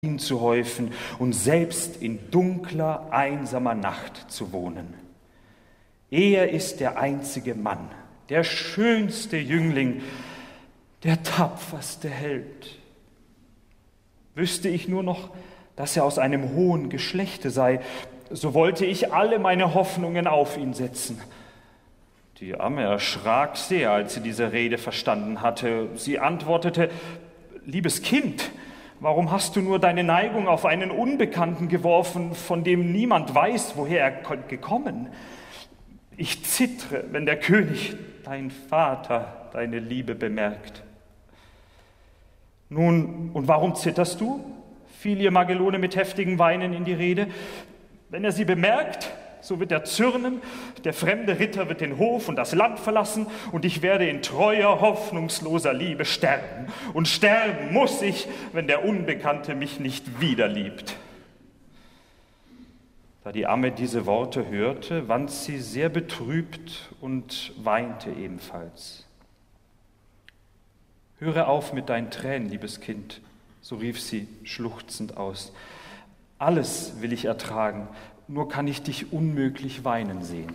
ihn zu häufen und selbst in dunkler, einsamer Nacht zu wohnen. Er ist der einzige Mann, der schönste Jüngling, der tapferste Held. Wüsste ich nur noch, dass er aus einem hohen Geschlechte sei, so wollte ich alle meine Hoffnungen auf ihn setzen. Die Amme erschrak sehr, als sie diese Rede verstanden hatte. Sie antwortete: Liebes Kind, warum hast du nur deine Neigung auf einen Unbekannten geworfen, von dem niemand weiß, woher er gekommen? Ich zittere, wenn der König, dein Vater, deine Liebe bemerkt. Nun, und warum zitterst du? Fiel ihr Magelone mit heftigem Weinen in die Rede. Wenn er sie bemerkt, so wird er zürnen, der fremde Ritter wird den Hof und das Land verlassen und ich werde in treuer, hoffnungsloser Liebe sterben. Und sterben muss ich, wenn der Unbekannte mich nicht wieder liebt. Da die Amme diese Worte hörte, wand sie sehr betrübt und weinte ebenfalls. Höre auf mit deinen Tränen, liebes Kind, so rief sie schluchzend aus. Alles will ich ertragen, nur kann ich dich unmöglich weinen sehen.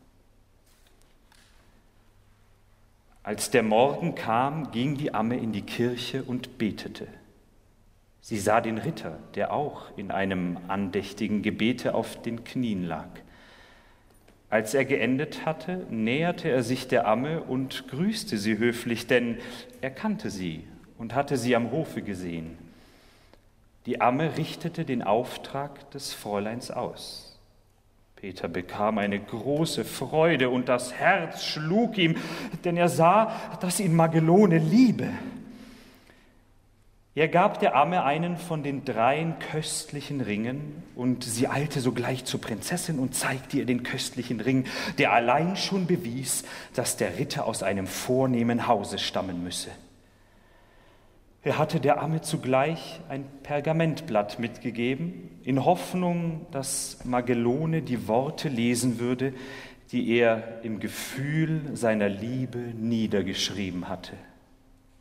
Als der Morgen kam, ging die Amme in die Kirche und betete. Sie sah den Ritter, der auch in einem andächtigen Gebete auf den Knien lag. Als er geendet hatte, näherte er sich der Amme und grüßte sie höflich, denn er kannte sie und hatte sie am Hofe gesehen. Die Amme richtete den Auftrag des Fräuleins aus. Peter bekam eine große Freude und das Herz schlug ihm, denn er sah, dass ihn Magelone liebe. Er gab der Amme einen von den 3 köstlichen Ringen und sie eilte sogleich zur Prinzessin und zeigte ihr den köstlichen Ring, der allein schon bewies, dass der Ritter aus einem vornehmen Hause stammen müsse. Er hatte der Amme zugleich ein Pergamentblatt mitgegeben, in Hoffnung, dass Magelone die Worte lesen würde, die er im Gefühl seiner Liebe niedergeschrieben hatte.